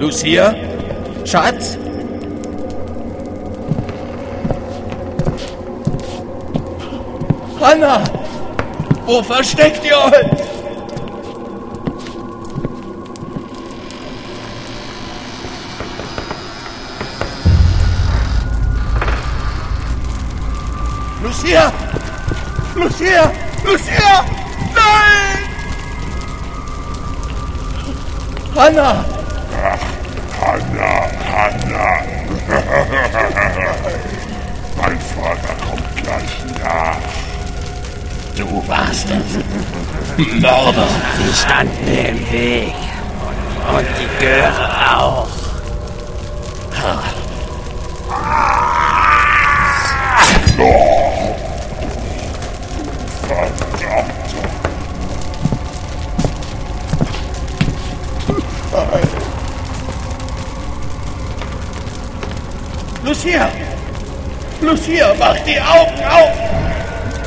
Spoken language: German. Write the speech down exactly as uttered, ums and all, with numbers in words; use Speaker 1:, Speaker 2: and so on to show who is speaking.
Speaker 1: Lucia? Schatz? Hannah! Wo versteckt ihr euch? Lucia! Lucia! Lucia! Nein! Hannah!
Speaker 2: Hannah, Hannah. Mein Vater kommt gleich nach.
Speaker 3: Du warst es. Mörder. Sie standen mir im Weg. Und die Göre auch.
Speaker 2: Oh, verdammt.
Speaker 1: Lucia! Lucia, mach die Augen auf!